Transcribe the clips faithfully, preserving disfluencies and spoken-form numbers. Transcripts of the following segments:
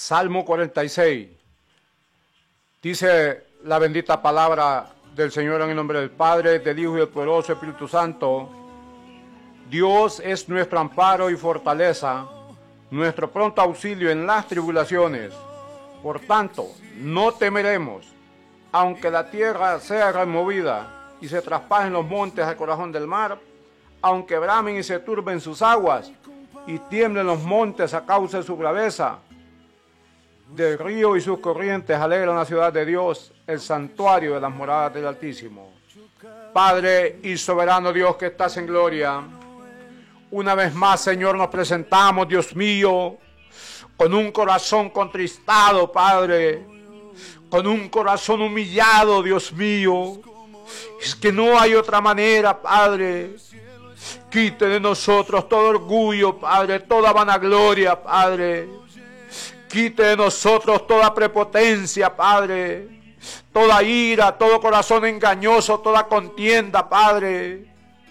Salmo cuarenta y seis. Dice la bendita palabra del Señor en el nombre del Padre, del Hijo y del poderoso Espíritu Santo. Dios es nuestro amparo y fortaleza, nuestro pronto auxilio en las tribulaciones. Por tanto, no temeremos, aunque la tierra sea removida y se traspasen los montes al corazón del mar, aunque bramen y se turben sus aguas y tiemblen los montes a causa de su braveza. Del río y sus corrientes alegran la ciudad de Dios, el santuario de las moradas del Altísimo. Padre y soberano Dios que estás en gloria, una vez más, Señor, nos presentamos, Dios mío, con un corazón contristado, Padre, con un corazón humillado, Dios mío. Es que no hay otra manera, Padre. Quite de nosotros todo orgullo, Padre, toda vanagloria, Padre. Quite de nosotros toda prepotencia, Padre, toda ira, todo corazón engañoso, toda contienda, Padre.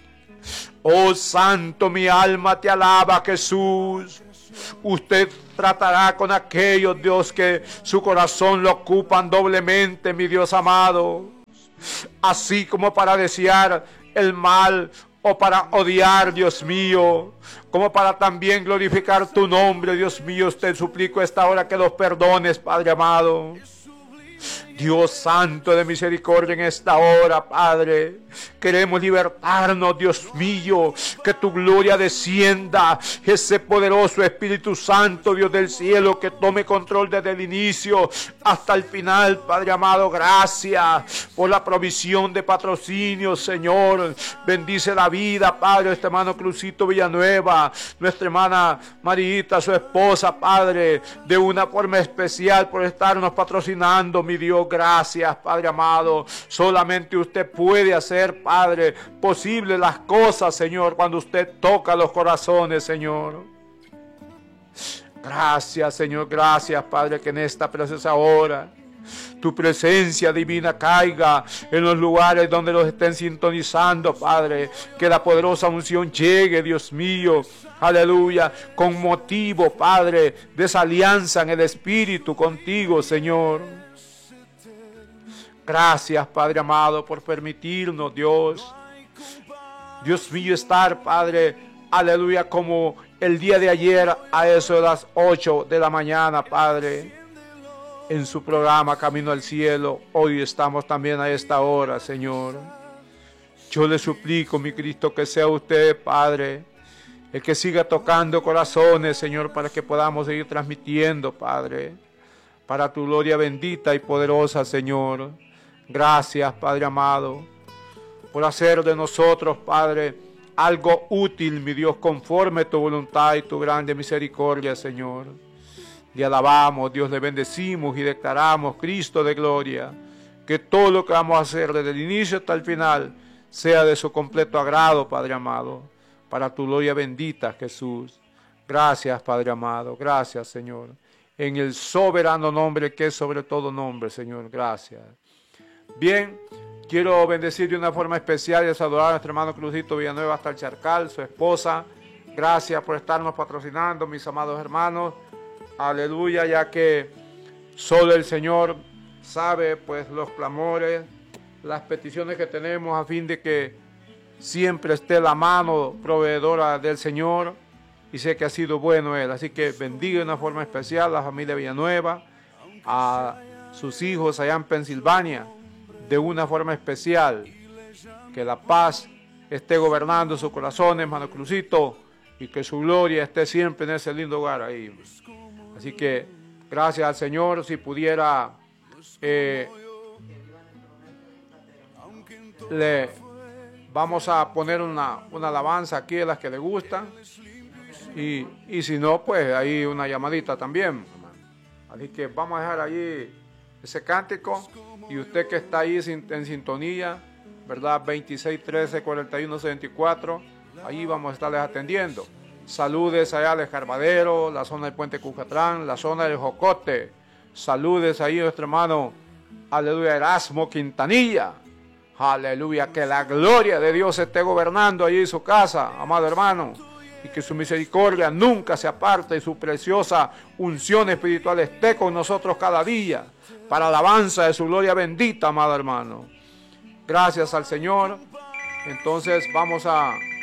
Oh Santo, mi alma te alaba, Jesús. Usted tratará con aquellos, Dios, que su corazón lo ocupan doblemente, mi Dios amado. Así como para desear el mal o para odiar, Dios mío, como para también glorificar tu nombre, Dios mío. Te suplico a esta hora que los perdones, Padre amado. Dios santo de misericordia, en esta hora, Padre, queremos libertarnos, Dios mío, que tu gloria descienda, ese poderoso Espíritu Santo, Dios del cielo, que tome control desde el inicio hasta el final, Padre amado. Gracias por la provisión de patrocinio, Señor. Bendice la vida, Padre, este hermano Crucito Villanueva, nuestra hermana Marita, su esposa, Padre, de una forma especial por estarnos patrocinando, mi Dios. Gracias, Padre amado. Solamente usted puede hacer, Padre, posible las cosas, Señor, cuando usted toca los corazones, Señor. Gracias, Señor. Gracias, Padre, que en esta preciosa hora tu presencia divina caiga en los lugares donde los estén sintonizando, Padre. Que la poderosa unción llegue, Dios mío, aleluya, con motivo, Padre, de esa alianza en el Espíritu contigo, Señor. Gracias, Padre amado, por permitirnos, Dios, Dios mío, estar, Padre, aleluya, como el día de ayer a eso de las ocho de la mañana, Padre, en su programa Camino al Cielo. Hoy estamos también a esta hora, Señor. Yo le suplico, mi Cristo, que sea usted, Padre, el que siga tocando corazones, Señor, para que podamos seguir transmitiendo, Padre, para tu gloria bendita y poderosa, Señor. Gracias, Padre amado, por hacer de nosotros, Padre, algo útil, mi Dios, conforme a tu voluntad y tu grande misericordia, Señor. Le alabamos, Dios, le bendecimos y declaramos, Cristo de gloria, que todo lo que vamos a hacer desde el inicio hasta el final sea de su completo agrado, Padre amado, para tu gloria bendita, Jesús. Gracias, Padre amado, gracias, Señor, en el soberano nombre que es sobre todo nombre, Señor. Gracias. Bien, quiero bendecir de una forma especial y saludar a nuestro hermano Crucito Villanueva hasta el Charcal, su esposa. Gracias por estarnos patrocinando, mis amados hermanos. Aleluya, ya que solo el Señor sabe, pues, los clamores, las peticiones que tenemos, a fin de que siempre esté la mano proveedora del Señor, y sé que ha sido bueno Él. Así que bendiga de una forma especial a la familia Villanueva, a sus hijos allá en Pensilvania, de una forma especial. Que la paz esté gobernando sus corazones, hermano Crucito, y que su gloria esté siempre en ese lindo hogar ahí. Así que gracias al Señor. Si pudiera, eh, le vamos a poner una, una alabanza aquí de las que le gustan, y, y si no, pues ahí una llamadita también. Así que vamos a dejar allí ese cántico, y usted que está ahí en sintonía, ¿verdad? veintiséis, trece, cuarenta y uno, setenta y cuatro, ahí vamos a estarles atendiendo. Saludes allá al Escarbadero, la zona del Puente Cucatlán, la zona del Jocote. Saludes ahí a nuestro hermano, aleluya, Erasmo Quintanilla. Aleluya, que la gloria de Dios esté gobernando allí en su casa, amado hermano. y que su misericordia nunca se aparte y su preciosa unción espiritual esté con nosotros cada día para alabanza de su gloria bendita, amado hermano. Gracias al Señor. Entonces vamos a